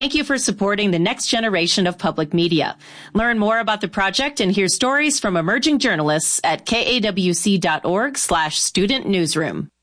Thank you for supporting the next generation of public media. Learn more about the project and hear stories from emerging journalists at kawc.org/student newsroom.